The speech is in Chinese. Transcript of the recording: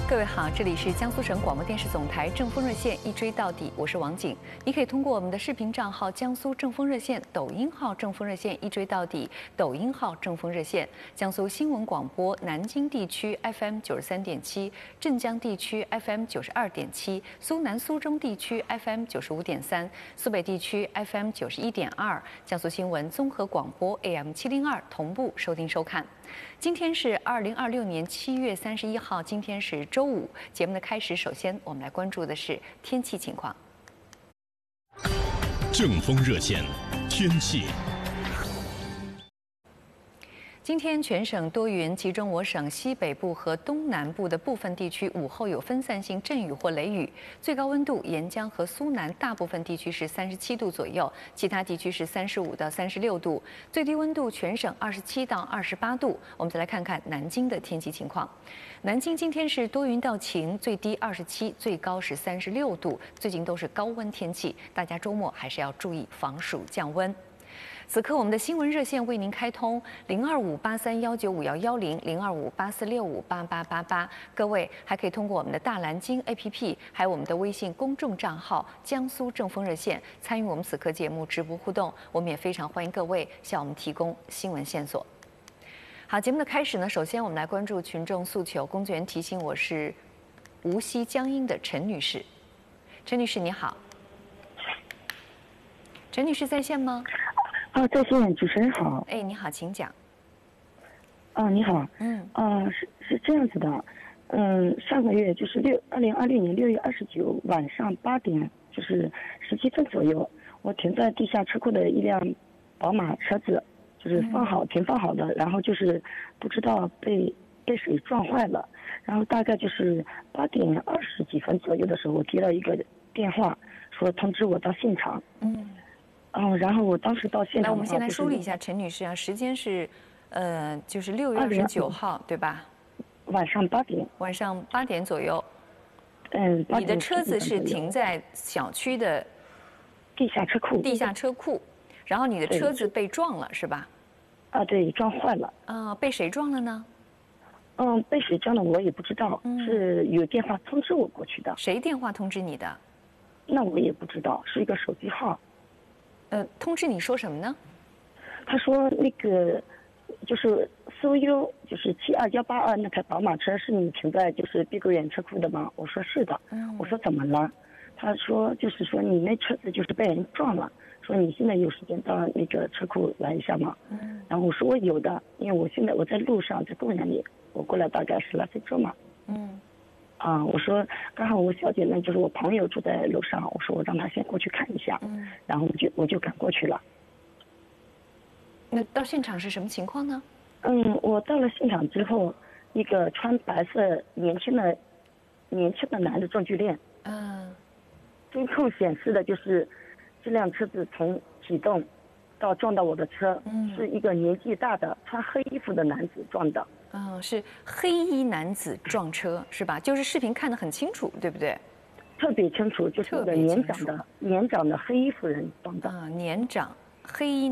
各位好，这里是江苏省广播电视总台正风热线一追到底，我是王景。你可以通过我们的视频账号江苏正风热线、抖音号正风热线一追到底、抖音号正风热线、江苏新闻广播南京地区 FM 93.7、镇江地区 FM 92.7、苏南苏中地区 FM 95.3、苏北地区 FM 91.2、江苏新闻综合广播 AM 702同步收听收看。今天是2026年7月31号，今天是周五。节目的开始，首先我们来关注的是天气情况。 正风热线，天气。 今天全省多云，其中我省西北部和东南部的部分地区午后有分散性阵雨或雷雨，最高温度沿江和苏南大部分地区是37度左右，其他地区是35到36度，最低温度全省27到28度。我们再来看看南京的天气情况。南京今天是多云到晴，最低27，最高是36度，最近都是高温天气，大家周末还是要注意防暑降温。此刻我们的新闻热线为您开通025831951110、0258465888，各位还可以通过我们的大蓝鲸 APP， 还有我们的微信公众账号江苏正风热线参与我们此刻节目直播互动，我们也非常欢迎各位向我们提供新闻线索。好，节目的开始呢，首先我们来关注群众诉求。工作人员提醒我是无锡江阴的陈女士，陈女士你好，陈女士在线吗？ 在线，主持人好。 哎，你好，请讲。 你好。是这样子的，上个月就是2026年6月29晚上8点，就是17分左右，我停在地下车库的一辆宝马车子，就是停放好的，然后就是不知道被水撞坏了，然后大概就是8点20几分左右的时候，我接到一个电话，说通知我到现场。然后我当时到现场。那我们先来梳理一下，陈女士啊，时间是，就是6月29号，对吧？ 晚上8点。 晚上8点左右。 你的车子是停在小区的地下车库。 地下车库，然后你的车子被撞了，是吧？ 对，撞坏了。 被谁撞了呢？ 被谁撞了我也不知道，是有电话通知我过去的。 谁电话通知你的？ 那我也不知道，是一个手机号。 通知你说什么呢？ 他说那个就是苏 U 就是72182那台宝马车是你停在就是碧桂园车库的吗？我说是的。我说怎么了？他说就是说你那车子就是被人撞了，说你现在有时间到那个车库来一下吗？然后我说我有的，因为我现在我在路上，在公园里，我过来大概10来分钟嘛。我说刚好我小姐呢，就是我朋友住在楼上，我说我让她先过去看一下，然后我就赶过去了。 那到现场是什么情况呢？ 我到了现场之后，一个穿白色年轻的男的撞拒链。监控显示的就是这辆车子从启动到撞到我的车，是一个年纪大的穿黑衣服的男子撞的。 是黑衣男子撞车是吧？就是视频看得很清楚，对不对？ 特别清楚，就是一个年长的黑衣服人撞的。 年长黑衣